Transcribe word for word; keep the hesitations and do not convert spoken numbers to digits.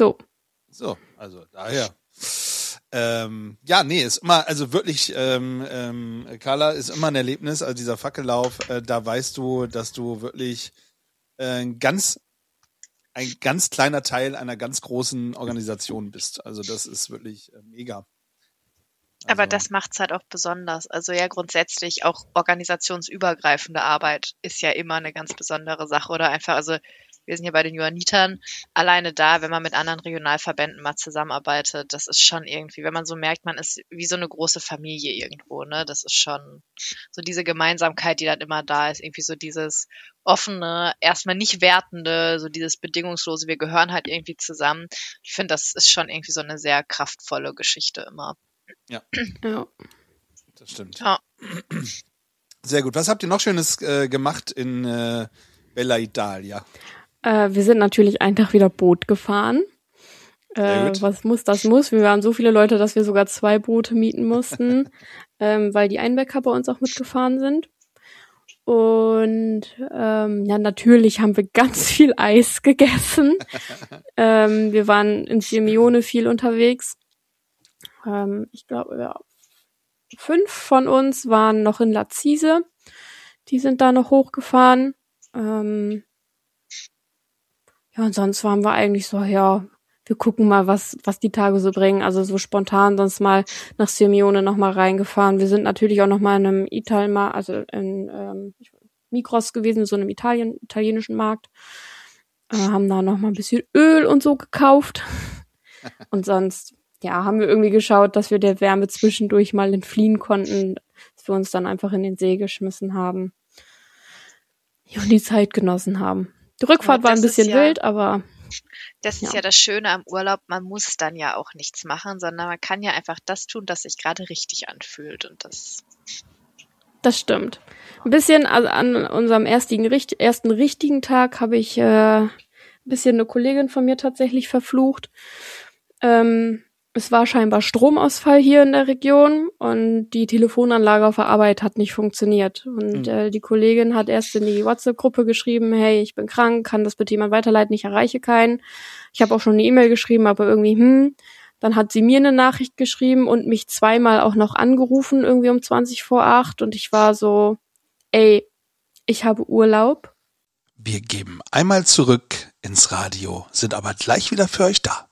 so. So, also daher. Ähm, ja, nee, ist immer, also wirklich, ähm, ähm, Carla, ist immer ein Erlebnis, also dieser Fackellauf, äh, da weißt du, dass du wirklich äh, ganz, ein ganz kleiner Teil einer ganz großen Organisation bist. Also das ist wirklich äh, mega. Also, aber das macht's halt auch besonders. Also ja, grundsätzlich auch organisationsübergreifende Arbeit ist ja immer eine ganz besondere Sache. Oder einfach, also wir sind hier bei den Johannitern, alleine da, wenn man mit anderen Regionalverbänden mal zusammenarbeitet, das ist schon irgendwie, wenn man so merkt, man ist wie so eine große Familie irgendwo, ne? Das ist schon so diese Gemeinsamkeit, die dann immer da ist, irgendwie so dieses offene, erstmal nicht wertende, so dieses bedingungslose, wir gehören halt irgendwie zusammen. Ich finde, das ist schon irgendwie so eine sehr kraftvolle Geschichte immer. Ja. Ja. Das stimmt. Ja. Sehr gut. Was habt ihr noch Schönes äh, gemacht in äh, Bella Italia? Äh, wir sind natürlich einen Tag wieder Boot gefahren. Sehr Äh, gut. was muss, das muss. Wir waren so viele Leute, dass wir sogar zwei Boote mieten mussten, ähm, weil die Einbäcker bei uns auch mitgefahren sind. Und ähm, ja, natürlich haben wir ganz viel Eis gegessen. ähm, wir waren in Sirmione viel unterwegs. Ähm, ich glaube, ja, fünf von uns waren noch in Lazise. Die sind da noch hochgefahren. Ähm, ja, und sonst waren wir eigentlich so, ja, wir gucken mal, was was die Tage so bringen. Also so spontan sonst mal nach Sirmione noch mal reingefahren. Wir sind natürlich auch noch mal in einem Italma, also in ähm, Migros gewesen, so einem Italien, italienischen Markt. Äh, haben da noch mal ein bisschen Öl und so gekauft. Und sonst, ja, haben wir irgendwie geschaut, dass wir der Wärme zwischendurch mal entfliehen konnten, dass wir uns dann einfach in den See geschmissen haben. Ja, und die Zeit genossen haben. Die Rückfahrt Aber war ein das ist bisschen ja- wild, aber Das ist Ja. ja das Schöne am Urlaub, man muss dann ja auch nichts machen, sondern man kann ja einfach das tun, das sich gerade richtig anfühlt. Und das, das stimmt. Ein bisschen, also an unserem ersten, richt- ersten richtigen Tag habe ich äh, ein bisschen eine Kollegin von mir tatsächlich verflucht. Ähm, es war scheinbar Stromausfall hier in der Region und die Telefonanlage auf der Arbeit hat nicht funktioniert. Und Mhm. äh, die Kollegin hat erst in die WhatsApp-Gruppe geschrieben, hey, ich bin krank, kann das bitte jemand weiterleiten, ich erreiche keinen. Ich habe auch schon eine E-Mail geschrieben, aber irgendwie, hm. Dann hat sie mir eine Nachricht geschrieben und mich zweimal auch noch angerufen, irgendwie um zwanzig vor acht. Und ich war so, ey, ich habe Urlaub. Wir geben einmal zurück ins Radio, sind aber gleich wieder für euch da.